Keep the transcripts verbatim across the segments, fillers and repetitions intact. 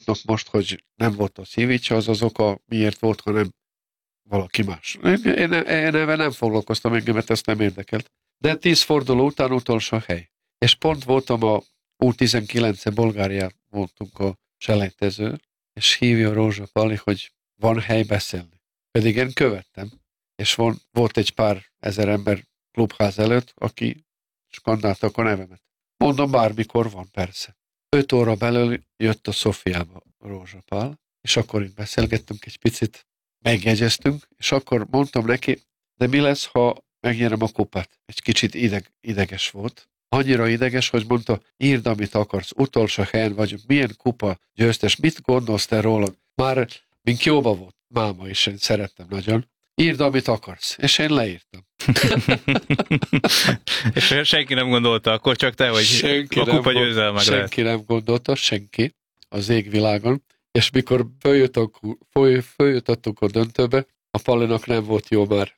mondhatnak most, hogy nem volt a Szívicsa, az az oka, miért volt, hanem valaki más. Én, én, én ebben nem foglalkoztam, engemet ezt nem érdekelt. De tíz forduló után utolsó hely. És pont voltam a U tizenkilenc Bulgárián voltunk a selejtező, és hívja Rózsa Pali, hogy van hely beszélni. Pedig én követtem, és von, volt egy pár ezer ember klubház előtt, aki skandáltak a nevemet. Mondom, bármikor van, persze. Öt óra belül jött a Szofiába Rózsa Pál, és akkor itt beszélgettünk egy picit, megjegyeztünk, és akkor mondtam neki, de mi lesz, ha megnyerem a kupát? Egy kicsit ideg, ideges volt. Annyira ideges, hogy mondta, írd, amit akarsz, utolsó helyen vagyunk, milyen kupa győztes, mit gondolsz te róla? Már mink jóba volt, máma is, én szerettem nagyon. Írd, amit akarsz. És én leírtam. És senki nem gondolta, akkor csak te, hogy senki a kupa győzelmek lehet. Senki nem gondolta, senki az égvilágon. És mikor följutottunk, föl, följutottunk a döntőbe, a Palinak nem volt jó már.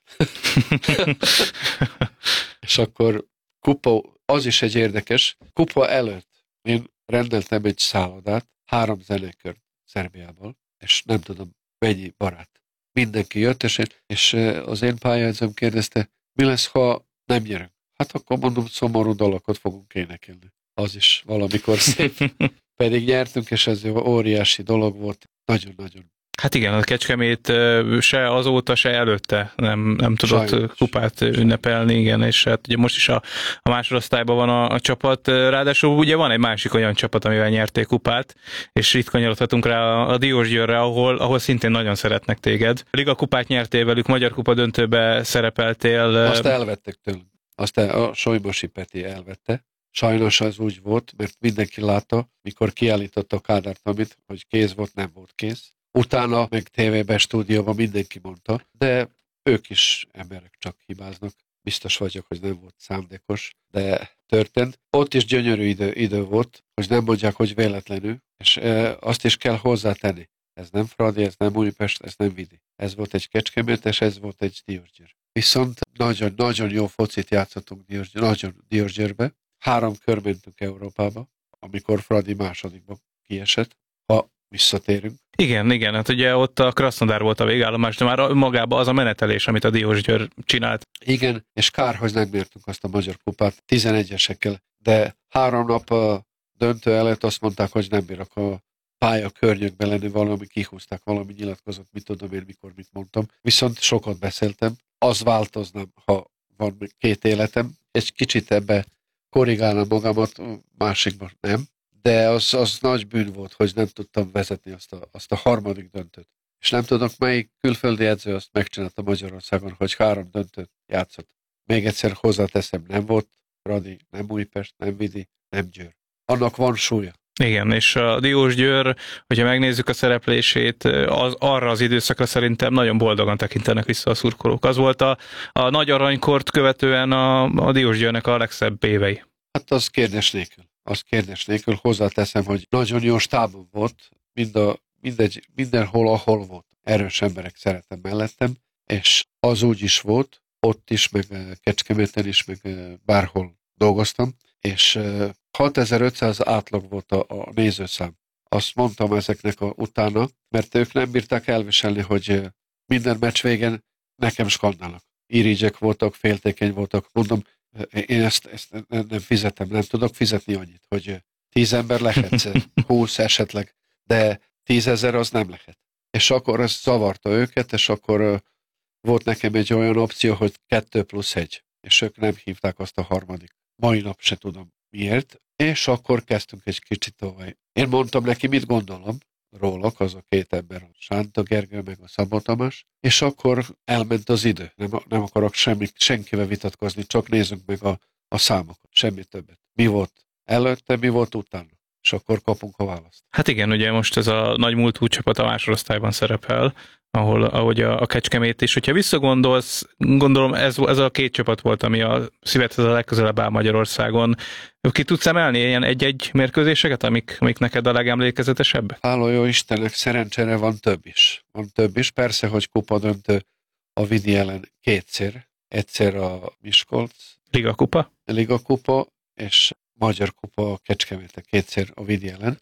És akkor kupa, az is egy érdekes, kupa előtt én rendeltem egy szállodát, három zenekör Szerbiából, és nem tudom mennyi barát. Mindenki jött, és, és az én pályázom kérdezte, mi lesz, ha nem nyerünk? Hát akkor mondom, szomorú dalokat fogunk énekelni. Az is valamikor szép. Pedig nyertünk, és ez óriási dolog volt. Nagyon-nagyon. Hát igen, a Kecskemét se azóta, se előtte nem, nem tudott Sajnos. kupát ünnepelni, igen, és hát ugye most is a, a másodosztályban van a, a csapat, ráadásul ugye van egy másik olyan csapat, amivel nyerték kupát, és itt kanyarodhatunk rá a, a Diósgyőrre, ahol, ahol szintén nagyon szeretnek téged. Liga kupát nyertél velük, Magyar Kupa döntőbe szerepeltél. Azt elvettek tőlünk. Azt el, a Solymosi Peti elvette. Sajnos az úgy volt, mert mindenki látta, mikor kiállította a Kádár Tamit, hogy kéz volt, nem volt kész. Utána meg tévében, stúdióban mindenki mondta, de ők is emberek, csak hibáznak. Biztos vagyok, hogy nem volt szándékos, de történt. Ott is gyönyörű idő, idő volt, hogy nem mondják, hogy véletlenül, és e, azt is kell hozzátenni. Ez nem Fradi, ez nem Újpest, ez nem Vidi. Ez volt egy Kecskemét, és ez volt egy Diósgyőr. Viszont nagyon-nagyon jó focit játszottunk Diósgyőr, nagyon Diósgyőrbe. Három kör mentünk Európába, amikor Fradi másodikban kiesett. Ha visszatérünk. Igen, igen, hát ugye ott a Krasnodar volt a végállomás, de már magában az a menetelés, amit a Diósgyőr csinált. Igen, és kár, hogy nem mértünk azt a Magyar Kupát tizenegyesekkel, de három nap a döntő előtt azt mondták, hogy nem bírok a pálya környékben lenni, valami kihúzták, valami nyilatkozott, mit tudom én, mikor mit mondtam. Viszont sokat beszéltem, az változnám, ha van két életem, egy kicsit ebbe korrigálnám magamat, másikban nem. De az, az nagy bűn volt, hogy nem tudtam vezetni azt a, azt a harmadik döntőt. És nem tudok, melyik külföldi edző azt megcsinálta Magyarországon, hogy három döntőt játszott. Még egyszer hozzáteszem, nem volt Fradi, nem Újpest, nem Vidi, nem Győr. Annak van súlya. Igen, és a Diósgyőr, hogyha megnézzük a szereplését, az, arra az időszakra szerintem nagyon boldogan tekintenek vissza a szurkolók. Az volt a, a nagy aranykort követően a, a Diósgyőrnek a legszebb évei. Hát az kérdés nélkül. Az kérdés nélkül hozzáteszem, hogy nagyon jó stábom volt, mind a, mindegy, mindenhol, ahol volt. Erős emberek szeretem mellettem, és az úgy is volt, ott is, meg Kecskeméten is, meg bárhol dolgoztam, és hatezer-ötszáz átlag volt a, a nézőszám. Azt mondtam ezeknek a, utána, mert ők nem bírták elviselni, hogy minden meccs végén nekem skandálnak. Irigyek voltak, féltékeny voltak, mondom, én ezt, ezt nem, nem fizetem, nem tudok fizetni annyit, hogy tíz ember lehet, húsz esetleg, de tízezer az nem lehet. És akkor ez zavarta őket, és akkor volt nekem egy olyan opció, hogy kettő plusz egy, és ők nem hívták azt a harmadik. Mai nap se tudom miért, és akkor kezdtünk egy kicsit tovább. Én mondtam neki, mit gondolom róluk, az a két ember, a Sánta Gergő, meg a Szabó Tamás, és akkor elment az idő. Nem, nem akarok semmi, senkivel vitatkozni, csak nézzük meg a, a számokat, semmi többet. Mi volt előtte, mi volt utána, és akkor kapunk a választ. Hát igen, ugye most ez a nagy múltú csapat a másodosztályban szerepel, ahol ahogy a, a Kecskemét is. Hogyha visszagondolsz, gondolom ez, ez a két csapat volt, ami a szívedhez a legközelebb áll Magyarországon. Ki tudsz emelni ilyen egy-egy mérkőzéseket, amik, amik neked a legemlékezetesebb? Háló jó Istennek, szerencsére van több is. Van több is. Persze, hogy kupa döntő a Vidi ellen kétszer. Egyszer a Miskolc. Liga kupa. Liga kupa, és Magyar kupa a Kecskeméten kétszer a Vidi ellen.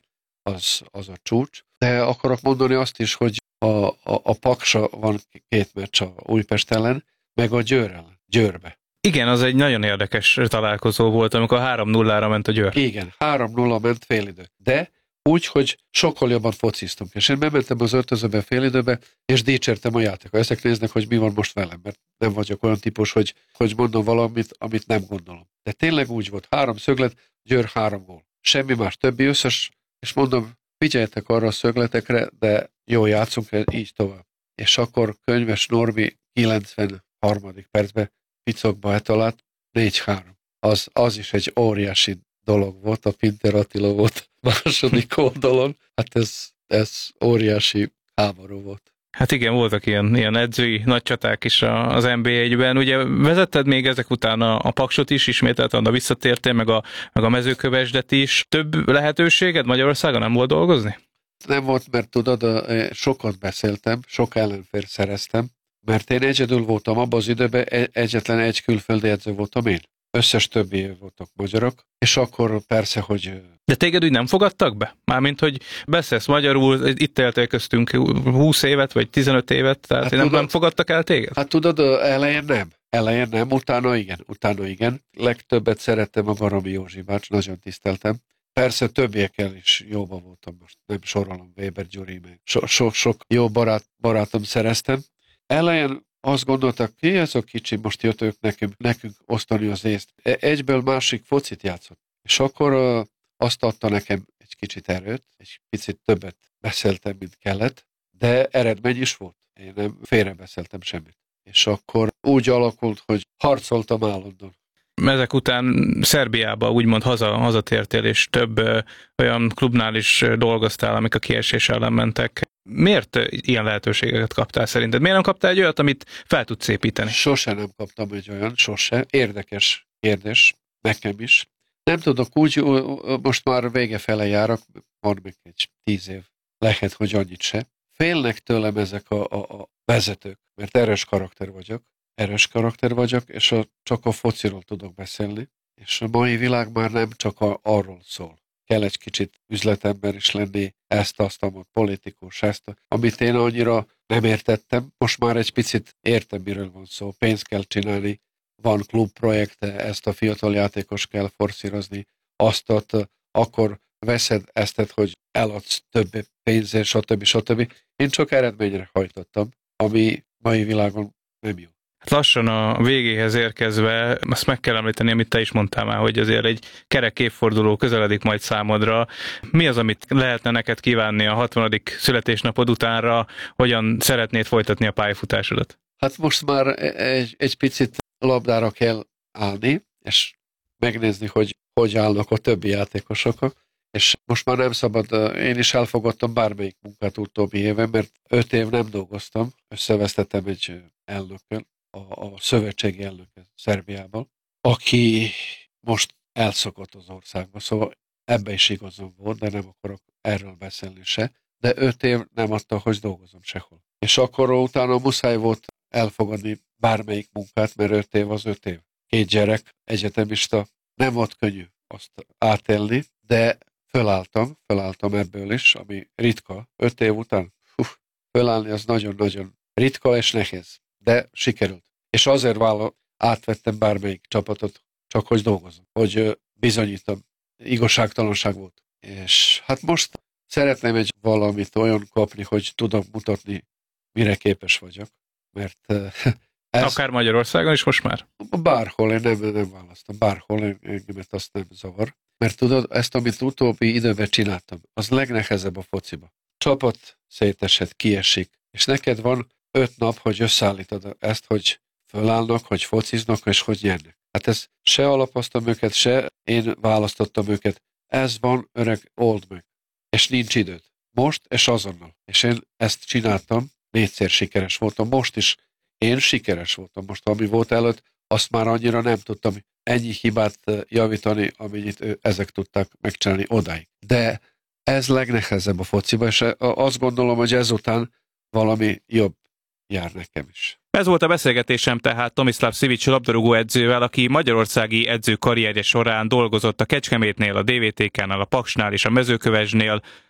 az, az a csúcs. De akarok mondani azt is, hogy a, a, a Paksa van két meccs a Újpest ellen, meg a Győr ellen, Győrbe. Igen, az egy nagyon érdekes találkozó volt, amikor három nullára ment a Győr. Igen, három nulla ment félidő. De úgy, hogy sokkal jobban fociztunk. És én bementem az öltözőbe félidőbe, és dicsértem a játékot. Ezek néznek, hogy mi van most velem, mert nem vagyok olyan típus, hogy, hogy mondom valamit, amit nem gondolom. De tényleg úgy volt. Három szöglet, Győr három gól. Semmi más, többi összes, és mondom, figyeljetek arra a szögletekre, de jól játszunk, így tovább. És akkor Könyves Norbi kilencvenharmadik percben picokba etalált, négy három. Az, az is egy óriási dolog volt, a Pinter Attila volt második oldalon. Hát ez, ez óriási háború volt. Hát igen, voltak ilyen, ilyen edzői nagy csaták is az en bé egyben. Ugye vezetted még ezek után a, a Paksot is, ismételten a visszatértél, meg a, meg a Mezőkövesdet is. Több lehetőséged Magyarországon nem volt dolgozni? Nem volt, mert tudod, sokat beszéltem, sok ellenfér szereztem, mert én egyedül voltam abban az időben, egyetlen egy külföldi edző voltam én. Összes többi voltak magyarok, és akkor persze, hogy... De téged úgy nem fogadtak be? Mármint, hogy beszélsz magyarul, itt éltél köztünk húsz évet, vagy tizenöt évet, tehát hát nem, tudod, nem fogadtak el téged? Hát tudod, elején nem. Elején nem, utána igen, utána igen. Legtöbbet szerettem a Baromi Józsi bács, nagyon tiszteltem. Persze többiekkel is jóban voltam most, nem sorolom, Weber Gyuri, meg so, so, sok jó barát, barátom szereztem. Elején azt gondoltak, ki ez a kicsi, most jött ők nekünk, nekünk osztani az észt. Egyből másik focit játszott. És akkor uh, azt adta nekem egy kicsit erőt, egy picit többet beszéltem, mint kellett, de eredmény is volt. Én nem félrebeszéltem semmit. És akkor úgy alakult, hogy harcoltam állandóan. Ezek után Szerbiába úgymond haza, hazatértél, és több ö, olyan klubnál is dolgoztál, amik a kiesés ellen mentek. Miért ilyen lehetőségeket kaptál szerinted? Miért nem kaptál egy olyat, amit fel tudsz építeni? Sose nem kaptam egy olyan, sose. Érdekes kérdés, nekem is. Nem tudok úgy, most már vége fele járok, van még egy tíz év, lehet, hogy annyit se. Félnek tőlem ezek a, a, a vezetők, mert erős karakter vagyok. Erős karakter vagyok, és a, csak a fociról tudok beszélni. És a mai világ már nem csak a, arról szól. Kell egy kicsit üzletember is lenni, ezt, azt, amit politikus, ezt, amit én annyira nem értettem. Most már egy picit értem, miről van szó. Pénzt kell csinálni, van klubprojekte, ezt a fiatal játékos kell forszírozni, azt, akkor veszed ezt, hogy eladsz több pénzért, stb. stb. Én csak eredményre hajtottam, ami mai világon nem jó. Lassan a végéhez érkezve, azt meg kell említeni, amit te is mondtál már, hogy azért egy kerek évforduló közeledik majd számodra. Mi az, amit lehetne neked kívánni a hatvanadik születésnapod utánra, hogyan szeretnéd folytatni a pályafutásodat? Hát most már egy, egy picit labdára kell állni, és megnézni, hogy hogy állnak a többi játékosok, és most már nem szabad, én is elfogadtam bármelyik munkát utóbbi éven, mert öt év nem dolgoztam, összevesztettem egy elnökkel, a, a szövetségi elnöke Szerbiában, aki most elszokott az országba, szóval ebbe is igazam volt, de nem akarok erről beszélni se, de öt év nem adta, hogy dolgozom sehol. És akkor utána muszáj volt elfogadni bármelyik munkát, mert öt év az öt év. Két gyerek, egyetemista, nem volt könnyű azt átélni, de fölálltam, fölálltam ebből is, ami ritka. Öt év után hú, fölállni az nagyon-nagyon ritka és nehéz, de sikerült. És azért vállal, átvettem bármelyik csapatot, csak hogy dolgozom, hogy bizonyítom. Igazságtalanság volt. És hát most szeretném egy valamit olyan kapni, hogy tudom mutatni, mire képes vagyok. Mert ez... Akár Magyarországon is most már? Bárhol, én nem, nem választom. Bárhol, engemet azt nem zavar. Mert tudod, ezt, amit utóbbi időben csináltam, az legnehezebb a fociba. Csapat szétesett, kiesik, és neked van öt nap, hogy összeállítod ezt, hogy fölállnak, hogy fociznak, és hogy nyernek. Hát ez se alapoztam őket, se én választottam őket. Ez van, öreg, old meg. És nincs időd. Most és azonnal. És én ezt csináltam, négyszer sikeres voltam. Most is én sikeres voltam. Most, ami volt előtt, azt már annyira nem tudtam ennyi hibát javítani, amennyit ezek tudták megcsinálni odáig. De ez legnehezebb a fociba, és azt gondolom, hogy ezután valami jobb jár nekem is. Ez volt a beszélgetésem tehát Tomislav Sivic labdarúgó edzővel, aki magyarországi edző karrierje során dolgozott a Kecskemétnél, a dé vé té ká-nál, a Paksnál és a Mezőkövesdnél,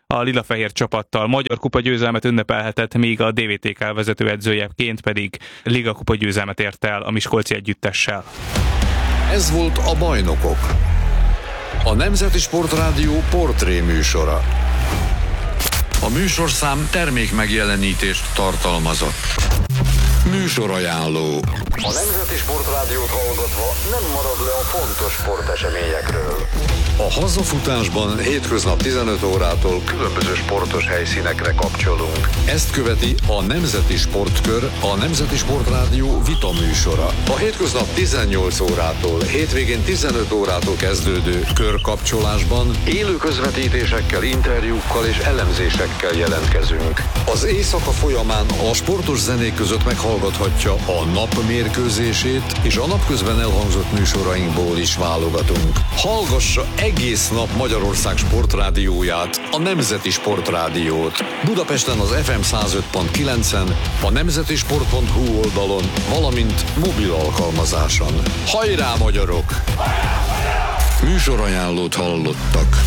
a lila-fehér csapattal. Magyar kupa győzelmet ünnepelhetett, míg a dé vé té ká vezetőedzőjeként pedig Liga kupa győzelmet ért el a miskolci együttessel. Ez volt a Bajnokok, a Nemzeti Sportrádió portré műsora. A műsorszám termék megjelenítést tartalmazott. Műsorajánló. A Nemzeti Sportrádiót hallgatva nem marad le a fontos sporteseményekről. A hazafutásban hétköznap tizenöt órától különböző sportos helyszínekre kapcsolunk. Ezt követi a Nemzeti Sportkör, a Nemzeti Sportrádió vita műsora. A hétköznap tizennyolc órától, hétvégén tizenöt órától kezdődő körkapcsolásban élő közvetítésekkel, interjúkkal és elemzésekkel jelentkezünk. Az éjszaka folyamán a sportos zenék között meghallgathatja a nap mérkőzését, és a napközben elhangzott műsorainkból is válogatunk. Hallgassa egész nap Magyarország sportrádióját, a Nemzeti Sportrádiót. Budapesten az ef em száz öt pont kilencen, a nemzetisport pont hu oldalon, valamint mobil alkalmazáson. Hajrá, magyarok! Műsorajánlót hallottak.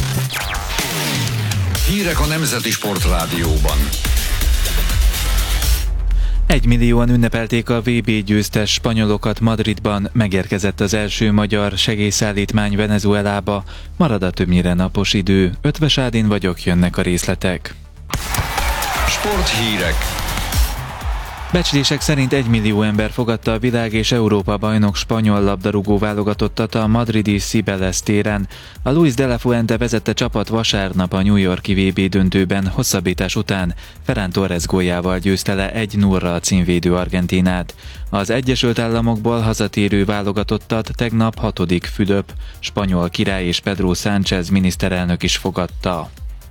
Hírek a Nemzeti Sportrádióban. Egymillióan ünnepelték a vé bé győztes spanyolokat Madridban, megérkezett az első magyar segélyszállítmány Venezuelába, marad a többnyire napos idő. Ötvös Ádin vagyok, jönnek a részletek. Sporthírek. Becslések szerint egymillió ember fogadta a világ és Európa bajnok spanyol labdarúgó válogatottat a madridi Cibeles téren. A Luis de la Fuente vezette csapat vasárnap a New York-i vé bé döntőben hosszabbítás után Ferran Torres góljával győzte le egy nullra a címvédő Argentínát. Az Egyesült Államokból hazatérő válogatottat tegnap hatodik Fülöp, spanyol király és Pedro Sánchez miniszterelnök is fogadta.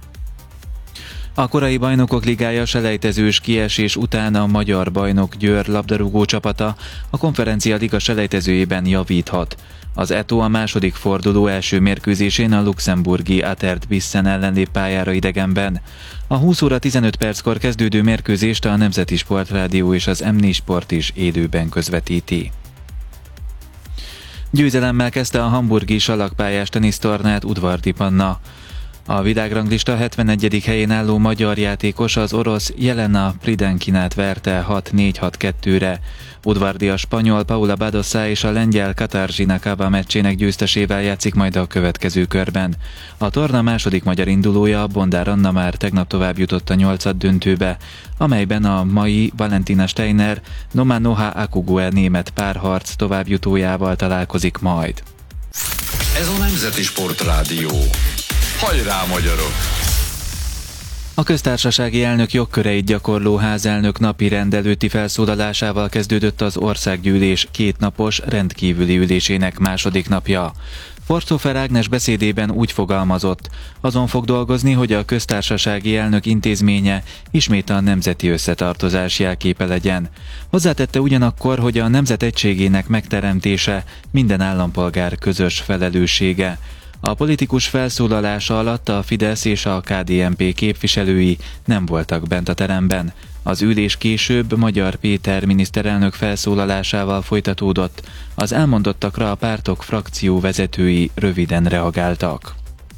A korai Bajnokok Ligája selejtezős kiesés után a magyar bajnok Győr labdarúgó csapata a Konferencia Liga selejtezőjében javíthat. Az é té o a második forduló első mérkőzésén a luxemburgi Atert Bissen ellen lép pályára idegenben. A húsz óra tizenöt perckor kezdődő mérkőzést a Nemzeti Sportrádió és az em négy Sport is élőben közvetíti. Győzelemmel kezdte a hamburgi salakpályás tenisztornát Udvardi Panna. A világranglista hetvenegyedik helyén álló magyar játékos az orosz Jelena Pridenkinát verte hat négy hat kettőre. Udvardi a spanyol Paula Badosa és a lengyel Katarzyna Kaba meccsének győztesével játszik majd a következő körben. A torna második magyar indulója, Bondár Anna már tegnap tovább jutott a nyolcad döntőbe, amelyben a mai Valentina Steiner Noma Noha Akugue német párharc továbbjutójával találkozik majd. Ez a Nemzeti Sportrádió. Hajrá, magyarok! A köztársasági elnök jogköreit gyakorló házelnök napi rendelőtti felszólalásával kezdődött az országgyűlés kétnapos rendkívüli ülésének második napja. Forsthofer Ágnes beszédében úgy fogalmazott, azon fog dolgozni, hogy a köztársasági elnök intézménye ismét a nemzeti összetartozás jelképe legyen. Hozzátette ugyanakkor, hogy a nemzet egységének megteremtése minden állampolgár közös felelőssége. A politikus felszólalása alatt a Fidesz és a ká dé en pé képviselői nem voltak bent a teremben. Az ülés később Magyar Péter miniszterelnök felszólalásával folytatódott. Az elmondottakra a pártok frakció vezetői röviden reagáltak.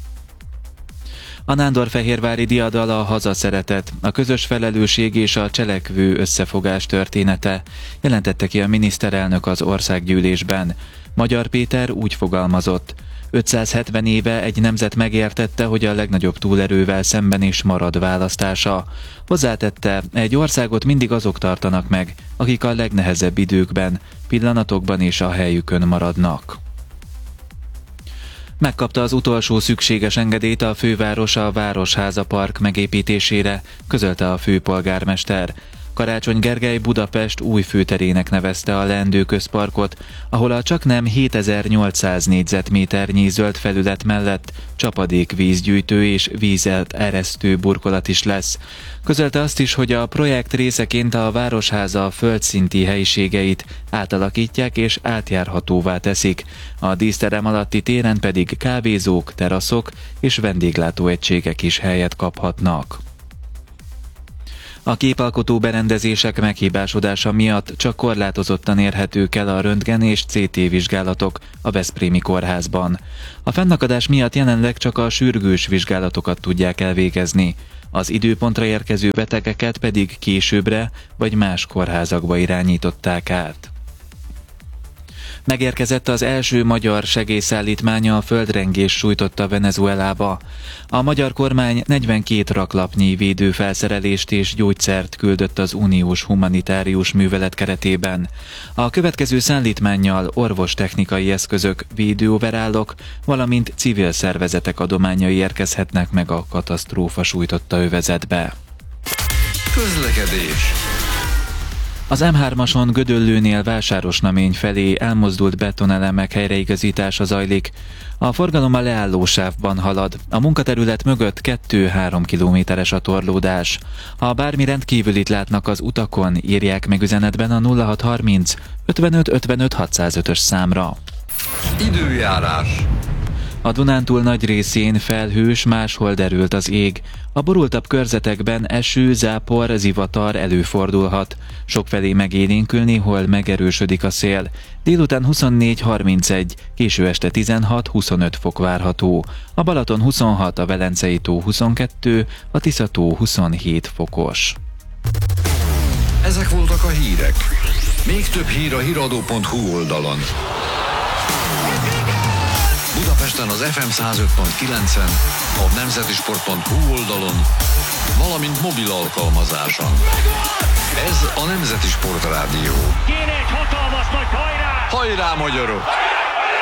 A nándorfehérvári diadal a hazaszeretet, a közös felelősség és a cselekvő összefogás története, jelentette ki a miniszterelnök az országgyűlésben. Magyar Péter úgy fogalmazott: ötszázhetven éve egy nemzet megértette, hogy a legnagyobb túlerővel szemben is marad választása. Hozzátette, egy országot mindig azok tartanak meg, akik a legnehezebb időkben, pillanatokban is a helyükön maradnak. Megkapta az utolsó szükséges engedélyt a főváros a Városháza Park megépítésére, közölte a főpolgármester. Karácsony Gergely Budapest új főterének nevezte a leendő közparkot, ahol a csaknem hétezer-nyolcszáz négyzetméternyi zöld felület mellett csapadék vízgyűjtő és vízelt eresztő burkolat is lesz. Közölte azt is, hogy a projekt részeként a Városháza földszinti helyiségeit átalakítják és átjárhatóvá teszik. A díszterem alatti téren pedig kávézók, teraszok és vendéglátóegységek is helyet kaphatnak. A képalkotó berendezések meghibásodása miatt csak korlátozottan érhetők el a röntgen és cé té vizsgálatok a veszprémi kórházban. A fennakadás miatt jelenleg csak a sürgős vizsgálatokat tudják elvégezni. Az időpontra érkező betegeket pedig későbbre vagy más kórházakba irányították át. Megérkezett az első magyar segélyszállítmánya a földrengés sújtotta Venezuelába. A magyar kormány negyvenkét raklapnyi védőfelszerelést és gyógyszert küldött az uniós humanitárius művelet keretében. A következő szállítmánnyal orvostechnikai eszközök, védőoverallok, valamint civil szervezetek adományai érkezhetnek meg a katasztrófa sújtotta övezetbe. Közlekedés. Az em hármason Gödöllőnél Vásárosnamény felé elmozdult betonelemek helyreigazítása zajlik. A forgalom a leálló sávban halad. A munkaterület mögött kettő-három kilométeres a torlódás. Ha bármi rendkívülit látnak az utakon, írják meg üzenetben a nulla hat harminc ötvenöt ötvenöt hatszázötös számra. Időjárás. A Dunántúl nagy részén felhős, máshol derült az ég. A borultabb körzetekben eső, zápor, zivatar előfordulhat. Sokfelé megélénkül, néhol megerősödik a szél. Délután huszonnégy harmincegy, késő este tizenhat huszonöt fok várható. A Balaton huszonhat, a Velencei tó huszonkettő, a Tisza tó huszonhét fokos. Ezek voltak a hírek. Még több hír a híradó pont hu oldalon. Budapesten az ef em száz öt pont kilencen, a nemzetisport pont hu oldalon, valamint mobil alkalmazáson. Ez a Nemzeti Sport Rádió. Kéne egy hatalmas nagy hajrá! Hajrá, magyarok!